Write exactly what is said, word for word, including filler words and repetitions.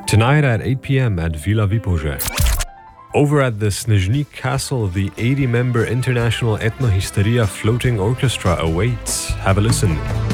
Tonight at eight p.m. at Villa Vypořád. Over at the Snizhny Castle, the eighty member International Ethnohysteria Floating Orchestra awaits. Have a listen.